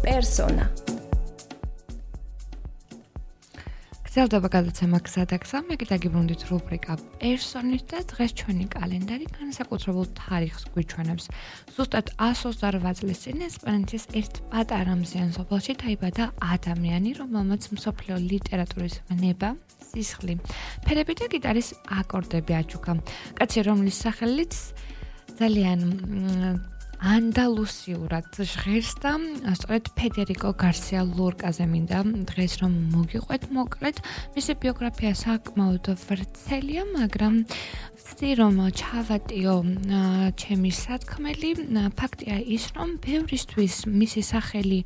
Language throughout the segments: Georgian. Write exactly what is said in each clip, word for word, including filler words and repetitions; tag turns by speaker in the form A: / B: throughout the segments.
A: პერსონა.
B: გრძელდება გადაცემა გზადაგზა, მე კიდე გიბრუნდით რუბრიკა პერსონით და დღეს ჩვენი კალენდარი განსაკუთრებულ თარიღს გვიჩვენებს. ზუსტად εκατს ოცდაოთხ წლის წინ ესპანეთის ერთ პატარა მზიან სოფელში დაიბადა ადამიანი, რომელმაც მსოფლიო ლიტერატურის ვნება, სისხლი, ფერები და გიტარის აკორდები აჩუქა. კაცი, რომლის სახელიც ძალიან ანდალუსიურად ჟღერს და სწორედ ფედერიკო გარსია ლორკაზე მინდა დღეს რომ მოგიყვეთ მოკლედ. მისი ბიოგრაფია საკმაოდ ვრცელია, მაგრამ ვცდი რომ ჩავატიო ჩემი სათქმელი. ფაქტია ის, რომ ბევრისთვის მისი სახელი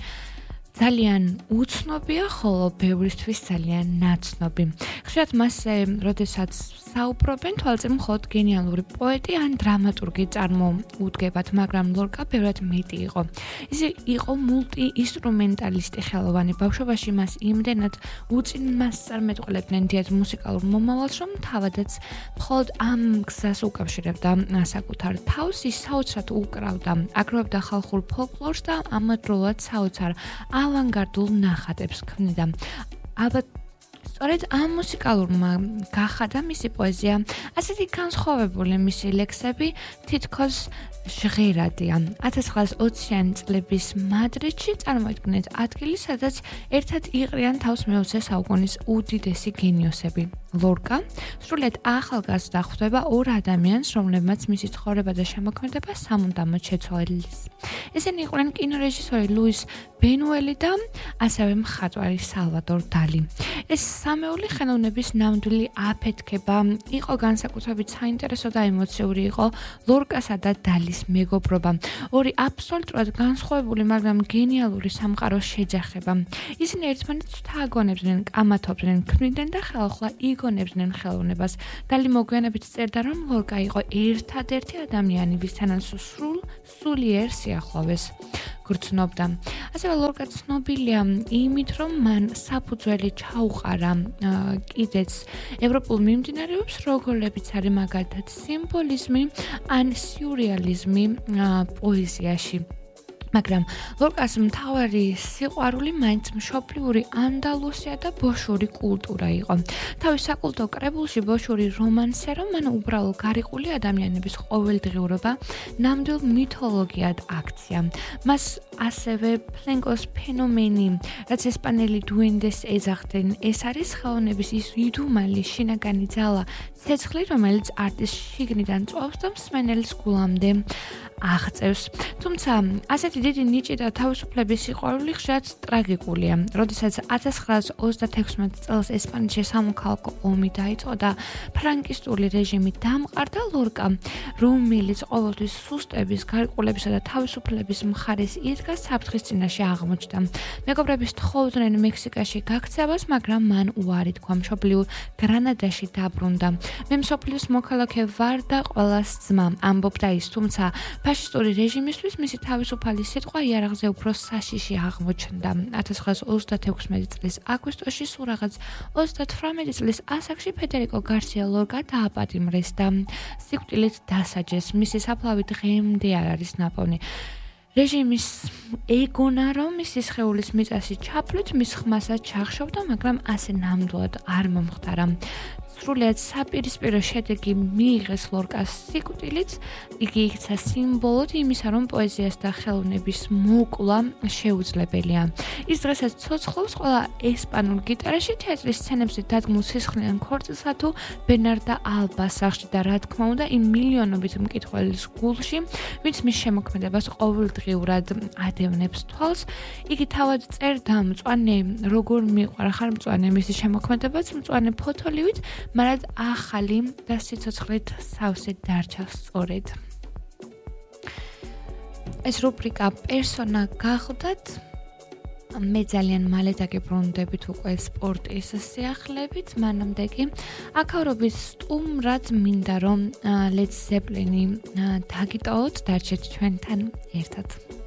B: ძალიან უცნობია, ხოლო ბევრისთვის ძალიან ნაცნობი. ხშირად მასზე, როდესაც საუბრობენ, თვალწინ მხოლოდ გენიალური პოეტი ან დრამატურგი წარმოუდგებათ, მაგრამ ლორკა ბევრად მეტი იყო. ის იყო მულტიინსტრუმენტალისტი ხელოვანი. ბავშვობაში მას იმდენად უწინასწარმეტყველებდნენ დიდ მუსიკალურ მომავალს, რომ თავადაც მხოლოდ ამ გზას უკავშირებდა საკუთარ თავს. ის საოცრად უკრავდა, აგროვებდა ხალხურ ფოლკლორს და ამავდროულად საოცარ ავანგარდულ ნახატებს ქმნიდა. ალბათ სწორედ ამ მუსიკალურმა გახადა მისი პოეზია ასეთი განსხვავებული, მისი ლექსები თითქოს ჟღერადია. ათას ცხრაას ოციანი წლების მადრიდში წარმოიდგინეთ ადგილი, სადაც ერთად იყრიან თავს მეოცე საუკუნის უდიდესი გენიოსები. ლორკა სრულიად ახალგაზრდა ხვდება ორ ადამიანს, რომლებმაც მისი ცხოვრება და შემოქმედება სამუდამოდ შეცვალეს. ესენი იყვნენ კინორეჟისორი ლუის ბენუელი და ასევე მხატვარი სალვადორ დალი. ეს სამეული ხელოვნების ნამდვილი აფეთქება იყო, განსაკუთრებით საინტერესო და ემოციური იყო ლორკასა და დალის მეგობრობა. ორი აბსოლუტურად განსხვავებული, მაგრამ გენიალური სამყაროს შეჯახება. ისინი ერთმანეთს შთააგონებდნენ, კამათობდნენ, ქმნიდნენ და ხელახლა იგონებდნენ ხელოვნებას. დალი მოგვიანებით წერდა, რომ ლორკა იყო ერთადერთი ადამიანი, ვისთანაც სრულ სულიერ სიახლოვეს გრძნობდა. ასევე ლორკა ცნობილია იმით, რომ მან საფუძველი ჩაუყარა კიდეც ევროპულ მიმდინარეობებს, როგორებიც არის მაგალითად სიმბოლიზმი ან სიურეალიზმი პოეზიაში. მაგრამ ლორკას მთავარი სიყვარული მაინც მშობლიური ანდალუსია და ბოშური კულტურა იყო. თავის საკულტო კრებულში ბოშური რომანსერო მან უბრალო გარიყული ადამიანების ყოველდღიურობა ნამდვილ მითოლოგიად აქცია. მას ასევე ფლენკოს ფენომენი, რაც ესპანელი დუენდეს ეძახდნენ, ეს არის ხელოვნების ის იდუმალი შინაგანი ძალა, ცეცხლი, რომელიც არტის შიგნიდან წვავს და მსმენელის გულამდე აღწევს. თუმცა ასეთი დიდი ნიჭი და თავისუფლების სიყვარული ხშირად ტრაგიკულია. როდესაც ათას ცხრაას ოცდათექვსმეტ წელს ესპანეთში სამოქალაქო ომი დაიწყო და ფრანკისტული რეჟიმი დამყარდა, ლორკა, რომელიც ყოველთვის სუსტების, გარიყულებისა და თავისუფლების მხარეს იდგა, საფრთხის წინაშე აღმოჩნდა. მეგობრები სთხოვდნენ მექსიკაში გაქცევას, მაგრამ მან უარი თქვა. მშობლიურ გრანადაში დაბრუნდა. მე მსოფლიოს მოქალაქე ვარ და ყველას ძმა, ამბობდა ის, თუმცა ფაშისტური რეჟიმისთვის მისი თავისუფალი სიტყვა იარაღზე უფრო საშიში აღმოჩნდა. ათას ცხრაას ოცდათექვსმეტ წლის აგვისტოში სულ რაღაც ოცდათვრამეტი წლის ასაკში ფედერიკო გარსია ლორკა დააპატიმრეს და სიკვდილით დასაჯეს. მისი საფლავი დღემდე არ არის ნაპოვნი. რეჟიმის ეგონა, რომ მისი სხეულის მიწაში ჩაფლით მის ხმასაც ჩახშობდა, მაგრამ ასე ნამდვილად არ მომხდარა. სრულიად საპირისპირო შედეგი მიიღეს ლორკას სიკვდილით. იგი იქცა სიმბოლოდ იმისა, რომ პოეზიას და ხელოვნების მოკლა შეუძლებელია. ის დღესაც ცოცხლობს ყველა ესპანურ გიტარაში, თეატრის სცენებზე დადგმულ სისხლიან ქორწილსა თუ ბერნარდა ალბას სახლში და რა თქმა უნდა იმ მილიონობით მკითხველის გულში, ვინც მის შემოქმედებას ყოველდღიურად ადევნებს თვალს. იგი თავად წერდა მწვანე როგორ მიყვარა ხარ მწვანე მისი შემოქმედებაც მწვანე ფოთოლივით, მაგრამ ახალი და სიცოცხლით სავსე დარჩა სწორედ. ეს რუბრიკა პერსონა გახდათ. მე ძალიან მალე დაგებრუნდებით უკვე სპორტის სიახლებით, მანამდე კი აქაურობის სტუმრად მინდა რომ ლედ ზეპლინი დაგიტოვოთ, დარჩეთ ჩვენთან ერთად.